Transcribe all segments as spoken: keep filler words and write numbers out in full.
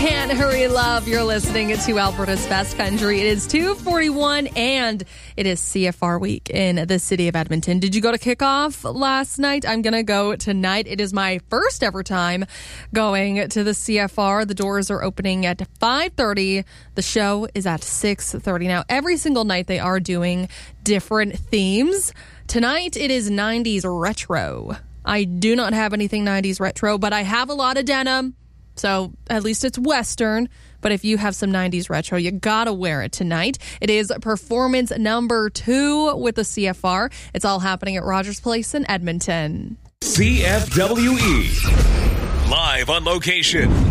Can't Hurry Love. You're listening to Alberta's Best Country. It is two forty-one and it is C F R week in the city of Edmonton. Did you go to kickoff last night? I'm going to go tonight. It is my first ever time going to the C F R. The doors are opening at five thirty. The show is at six thirty. Now, every single night they are doing different themes. Tonight it is nineties retro. I do not have anything nineties retro, but I have a lot of denim. So at least it's Western. But if you have some nineties retro, you gotta wear it tonight. It is performance number two with the C F R. It's all happening at Rogers Place in Edmonton. C F W E. Live on location.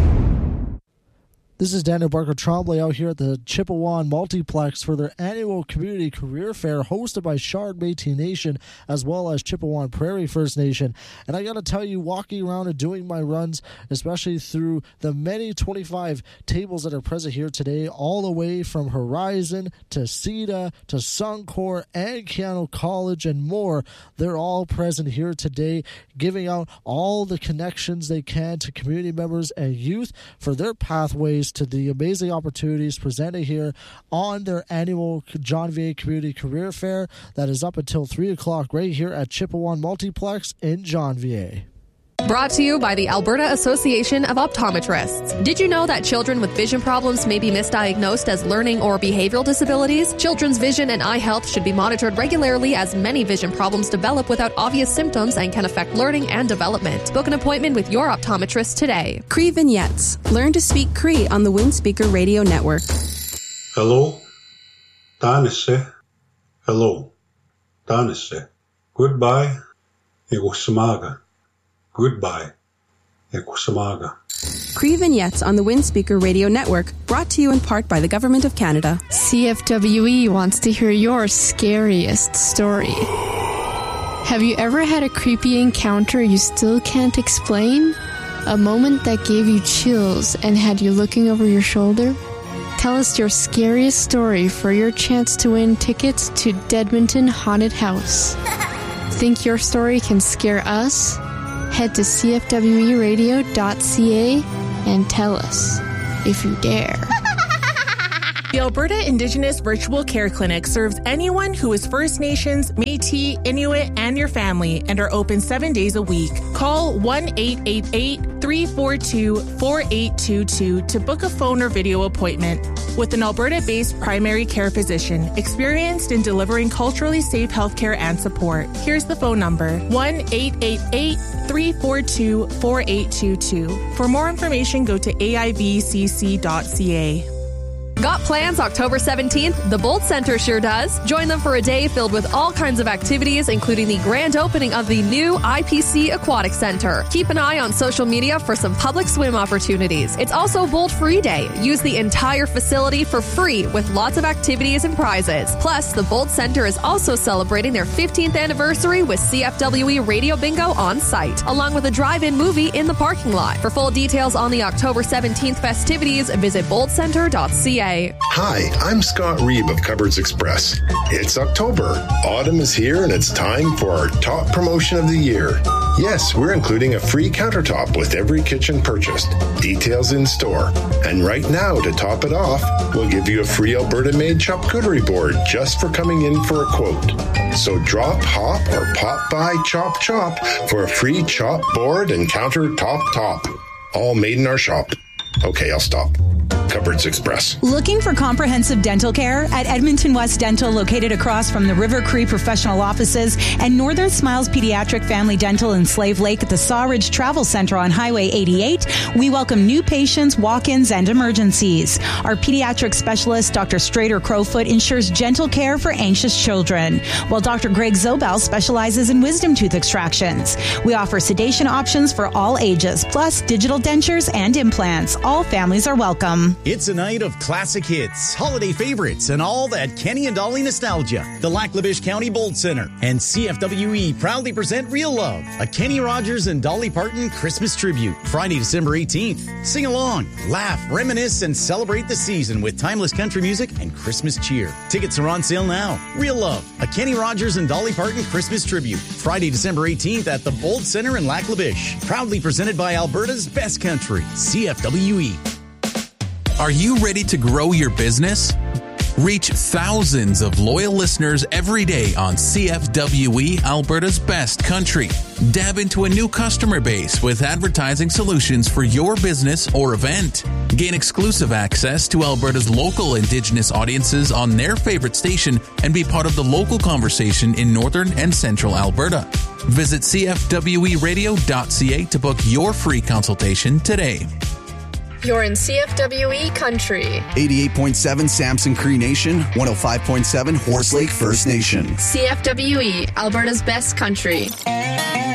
This is Daniel Barker Tremblay out here at the Chippewan Multiplex for their annual Community Career Fair hosted by Shard Métis Nation as well as Chippewan Prairie First Nation. And I got to tell you, walking around and doing my runs, especially through the many twenty-five tables that are present here today, all the way from Horizon to C E D A to Suncor and Keanu College and more, they're all present here today, giving out all the connections they can to community members and youth for their pathways to the amazing opportunities presented here on their annual John Vier Community Career Fair that is up until three o'clock right here at Chippewan Multiplex in John Vier. Brought to you by the Alberta Association of Optometrists. Did you know that children with vision problems may be misdiagnosed as learning or behavioral disabilities? Children's vision and eye health should be monitored regularly as many vision problems develop without obvious symptoms and can affect learning and development. Book an appointment with your optometrist today. Cree Vignettes. Learn to speak Cree on the Windspeaker Radio Network. Hello. Tanisse. Hello. Tanisse. Goodbye. Igosamaga. Goodbye. Ekusamaga. Cree Vignettes on the Windspeaker Radio Network, brought to you in part by the Government of Canada. C F W E wants to hear your scariest story. Have you ever had a creepy encounter you still can't explain? A moment that gave you chills and had you looking over your shoulder? Tell us your scariest story for your chance to win tickets to Dedmonton Haunted House. Think your story can scare us? Head to c f w e radio dot c a and tell us, if you dare. The Alberta Indigenous Virtual Care Clinic serves anyone who is First Nations, Métis, Inuit, and your family, and are open seven days a week. Call one eight eight eight, three four two, four eight two two to book a phone or video appointment with an Alberta-based primary care physician experienced in delivering culturally safe healthcare and support. Here's the phone number, one eight eight eight, three four two, four eight two two. For more information, go to a i v c c dot c a. Got plans October seventeenth? The Bolt Center sure does. Join them for a day filled with all kinds of activities, including the grand opening of the new I P C Aquatic Center. Keep an eye on social media for some public swim opportunities. It's also Bolt Free Day. Use the entire facility for free with lots of activities and prizes. Plus, the Bolt Center is also celebrating their fifteenth anniversary with C F W E Radio Bingo on site, along with a drive-in movie in the parking lot. For full details on the October seventeenth festivities, visit bolt center dot c a. Hi, I'm Scott Reeb of Cupboards Express. It's October. Autumn is here and it's time for our top promotion of the year. Yes, we're including a free countertop with every kitchen purchased. Details in store. And right now, to top it off, we'll give you a free Alberta-made charcuterie board just for coming in for a quote. So drop, hop, or pop by Chop Chop for a free chop board and countertop top. All made in our shop. Okay, I'll stop. Cupboards Express. Looking for comprehensive dental care? At Edmonton West Dental, located across from the River Cree Professional Offices and Northern Smiles Pediatric Family Dental in Slave Lake at the Sawridge Travel Center on Highway eighty-eight, we welcome new patients, walk-ins, and emergencies. Our pediatric specialist, Doctor Strader Crowfoot, ensures gentle care for anxious children, while Doctor Greg Zobel specializes in wisdom tooth extractions. We offer sedation options for all ages, plus digital dentures and implants. All families are welcome. It's a night of classic hits, holiday favorites, and all that Kenny and Dolly nostalgia. The Lac-La-Biche County Bolt Center and C F W E proudly present Real Love, a Kenny Rogers and Dolly Parton Christmas tribute, Friday, December eighteenth. Sing along, laugh, reminisce, and celebrate the season with timeless country music and Christmas cheer. Tickets are on sale now. Real Love, a Kenny Rogers and Dolly Parton Christmas tribute, Friday, December eighteenth at the Bolt Center in Lac-La-Biche. Proudly presented by Alberta's Best Country, C F W E. Are you ready to grow your business? Reach thousands of loyal listeners every day on C F W E, Alberta's best country. Dab into a new customer base with advertising solutions for your business or event. Gain exclusive access to Alberta's local Indigenous audiences on their favorite station and be part of the local conversation in Northern and Central Alberta. Visit c f w e radio dot c a to book your free consultation today. You're in C F W E country. eighty-eight point seven Samson Cree Nation, one oh five point seven Horse Lake First Nation. C F W E, Alberta's best country.